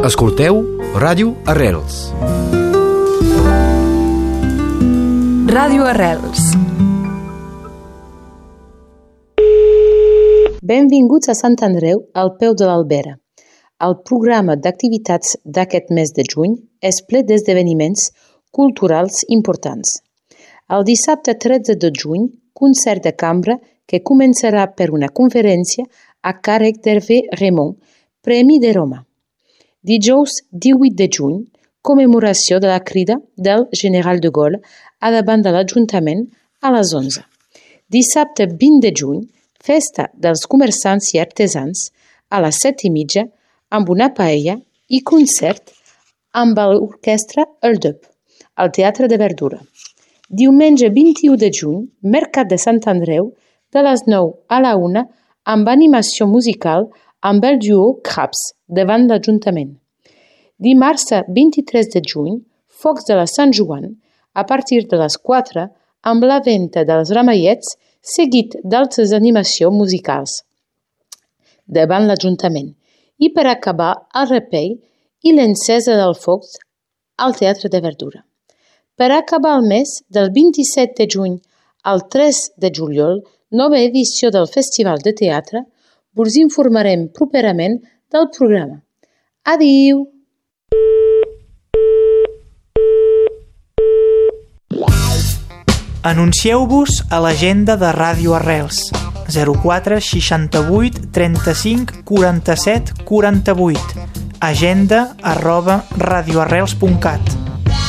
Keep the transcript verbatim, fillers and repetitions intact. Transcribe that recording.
Escolteu Ràdio Arrels. Ràdio Arrels. Benvinguts a Sant Andreu, al peu de l'Albera. El programa d'activitats d'aquest mes de juny és ple d'esdeveniments culturals importants. El dissabte tretze de juny, concert de cambra que començarà per una conferència a càrrec d'Hervé Raymond, Premi de Roma. Dijous divuit de juny, commemoració de la crida del General de Gaulle a davant de l'Ajuntament a les onze. Dissabte vint de juny, festa dels comerciants i artesans a les set i mitja amb una paella i concert amb l'orquestra El Dub, al Teatre de Verdura. Diumenge vint-i-u de juny, Mercat de Sant Andreu, de les nou a la una, amb animació musical amb el duo Craps, davant l'Ajuntament. Dimarts vint-i-tres de juny, Focs de la Sant Joan, a partir de les quatre, amb la venda dels ramallets, seguit d'altres animacions musicals davant l'Ajuntament. I per acabar, el repei i l'encesa del foc al Teatre de Verdura. Per acabar el mes, del vint-i-set de juny al tres de juliol, nova edició del Festival de Teatre, us informarem properament del programa. Adéu! Anuncieu-vos a l'agenda de Ràdio Arrels zero quatre seixanta-vuit trenta-cinc quaranta-set quaranta-vuit, agenda arroba radioarrels punt cat.